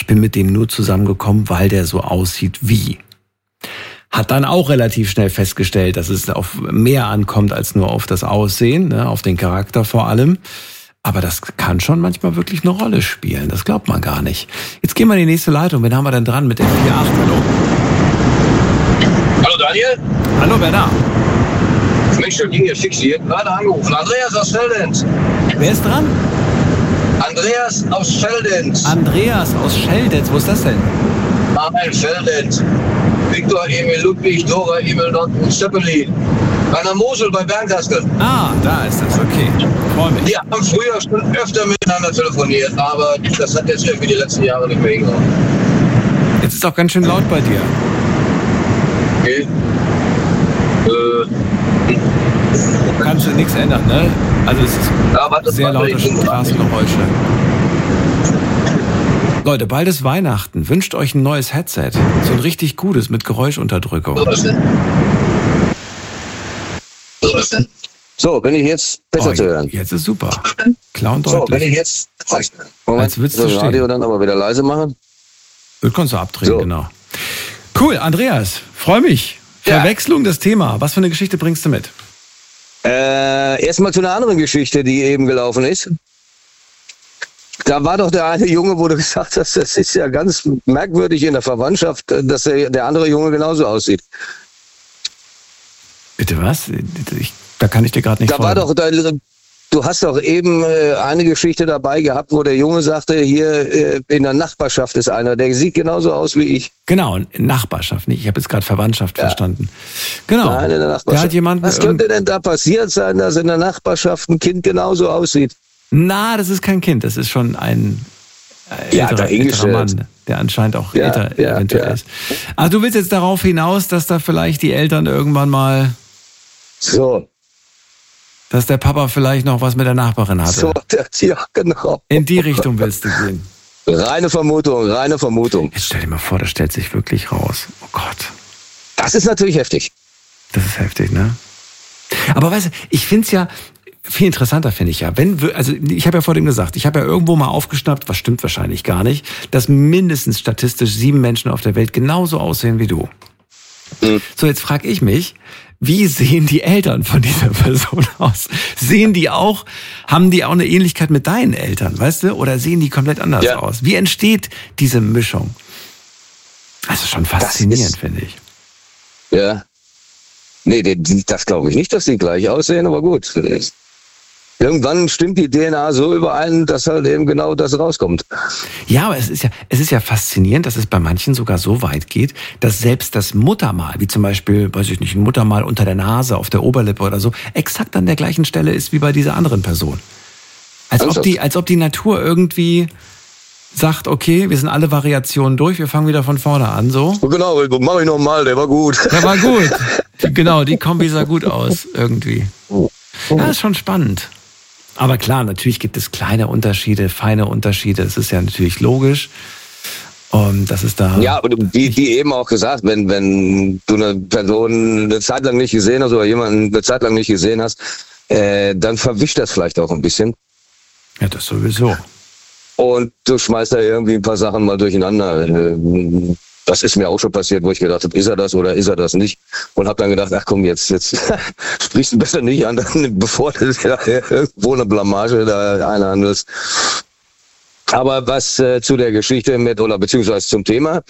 ich bin mit dem nur zusammengekommen, weil der so aussieht wie. Hat dann auch relativ schnell festgestellt, dass es auf mehr ankommt als nur auf das Aussehen, ne, auf den Charakter vor allem. Aber das kann schon manchmal wirklich eine Rolle spielen. Das glaubt man gar nicht. Jetzt gehen wir in die nächste Leitung. Wen haben wir denn dran mit der 4.8? Hallo. Hallo Daniel. Hallo, wer da? Mensch, der ging hier fix hier. Gerade angerufen. Andreas aus Scheldenz. Wer ist dran? Andreas aus Scheldenz. Andreas aus Scheldenz. Wo ist das denn? Nein, Scheldenz. Viktor Emil Ludwig, Dora Emil Norden, Zeppelin. Bei der Mosel bei Bernkastel. Ah, da ist das. Okay. Freue mich. Die haben früher schon öfter miteinander telefoniert, aber das hat jetzt irgendwie die letzten Jahre nicht mehr hingehauen. Jetzt ist auch ganz schön laut bei dir. Okay. Kannst du nichts ändern, ne? Also es ist sehr laute Straßengeräusche. Leute, bald ist Weihnachten. Wünscht euch ein neues Headset. So ein richtig gutes mit Geräuschunterdrückung. So, bin ich jetzt besser zu hören? Jetzt ist super. Klar und deutlich. So, bin ich jetzt... Moment, als würdest du das Radio stehen. dann aber wieder leise machen. Das kannst du abdrehen, So. genau. Cool, Andreas, freu mich. Ja. Verwechslung des Thema. Was für eine Geschichte bringst du mit? Erstmal zu einer anderen Geschichte, die eben gelaufen ist. Da war doch der eine Junge, wo du gesagt hast, das ist ja ganz merkwürdig in der Verwandtschaft, dass der andere Junge genauso aussieht. Bitte was? Da kann ich dir gerade nicht Da war folgen. doch, du hast doch eben eine Geschichte dabei gehabt, wo der Junge sagte, hier in der Nachbarschaft ist einer, der sieht genauso aus wie ich. Genau, Nachbarschaft nicht. Ich habe jetzt gerade Verwandtschaft verstanden. Genau. Nein, in der Nachbarschaft. Der hat jemanden. Was könnte denn da passiert sein, dass in der Nachbarschaft ein Kind genauso aussieht? Na, das ist kein Kind. Das ist schon ein Ja, älterer Mann, der anscheinend auch älter eventuell ist. Ach, du willst jetzt darauf hinaus, dass da vielleicht die Eltern irgendwann mal, So, dass der Papa vielleicht noch was mit der Nachbarin hatte. so, ja, genau. In die Richtung willst du gehen. Reine Vermutung, reine Vermutung. Jetzt stell dir mal vor, das stellt sich wirklich raus. Oh Gott. Das ist natürlich heftig. Das ist heftig, ne? Aber weißt du, ich find's ja viel interessanter, finde ich ja. Also ich habe ja vor dem gesagt, ich habe ja irgendwo mal aufgeschnappt, was stimmt wahrscheinlich gar nicht, dass mindestens statistisch 7 Menschen auf der Welt genauso aussehen wie du. So, jetzt frage ich mich, wie sehen die Eltern von dieser Person aus? Haben die auch eine Ähnlichkeit mit deinen Eltern, weißt du? Oder sehen die komplett anders aus? Wie entsteht diese Mischung? Also schon faszinierend, finde ich. Ja. Nee, das glaube ich nicht, dass die gleich aussehen, aber gut. Irgendwann stimmt die DNA so überein, dass halt eben genau das rauskommt. Ja, aber es ist ja faszinierend, dass es bei manchen sogar so weit geht, dass selbst das Muttermal, wie zum Beispiel, weiß ich nicht, ein Muttermal unter der Nase, auf der Oberlippe oder so, exakt an der gleichen Stelle ist wie bei dieser anderen Person. Als ob die Natur irgendwie sagt, okay, wir sind alle Variationen durch, wir fangen wieder von vorne an, so. Genau, mach ich nochmal, der war gut. Der war gut. Genau, die Kombi sah gut aus, irgendwie. Ja, ist schon spannend. Aber klar, natürlich gibt es kleine Unterschiede, feine Unterschiede. Das ist ja natürlich logisch. Das ist da. Ja, und wie eben auch gesagt, wenn du eine Person eine Zeit lang nicht gesehen hast oder jemanden eine Zeit lang nicht gesehen hast, dann verwischt das vielleicht auch ein bisschen. Ja, das sowieso. Und du schmeißt da irgendwie ein paar Sachen mal durcheinander. Das ist mir auch schon passiert, wo ich gedacht habe, ist er das oder ist er das nicht? Und habe dann gedacht, ach komm, jetzt sprichst du besser nicht an, bevor du irgendwo eine Blamage da einhandelst. Aber was zu der Geschichte beziehungsweise zum Thema,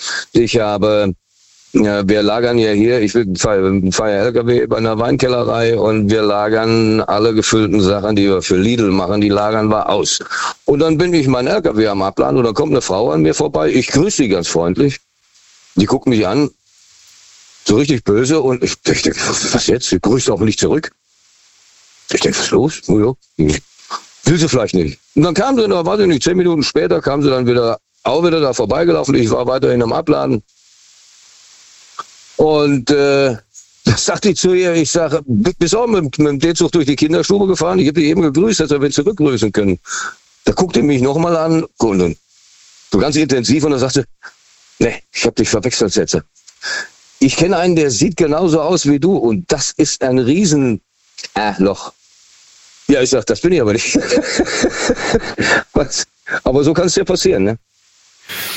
wir lagern ja hier, ich fahre LKW bei einer Weinkellerei und wir lagern alle gefüllten Sachen, die wir für Lidl machen, die lagern wir aus. Und dann bin ich mein LKW am Abladen und dann kommt eine Frau an mir vorbei, ich grüße sie ganz freundlich. Die guckt mich an, so richtig böse und ich denke, was jetzt? Sie grüßt auch nicht zurück. Ich denke, was ist los? Oh, ja. Will sie vielleicht nicht. Und dann kam sie, da weiß ich nicht, 10 Minuten später kam sie dann wieder da vorbeigelaufen. Ich war weiterhin am Abladen. Und das sagte ich zu ihr, ich sage, bist auch mit dem D-Zug durch die Kinderstube gefahren? Ich habe die eben gegrüßt, dass wir zurückgrüßen können. Da guckte sie mich nochmal an, und so ganz intensiv, und dann sagte, nee, ich habe dich verwechselt, Sätze. Ich kenne einen, der sieht genauso aus wie du und das ist ein Loch. Ja, ich sag, das bin ich aber nicht. Was? Aber so kann es dir passieren, ne?